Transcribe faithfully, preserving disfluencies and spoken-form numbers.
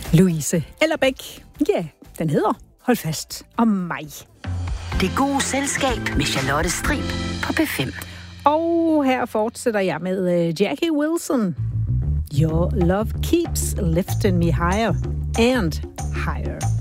Louise Ellerbæk. Ja, yeah, den hedder Hold fast om mig. Det gode selskab med Charlotte Strib på P fem. Og her fortsætter jeg med uh, Jackie Wilson. Your love keeps lifting me higher and higher.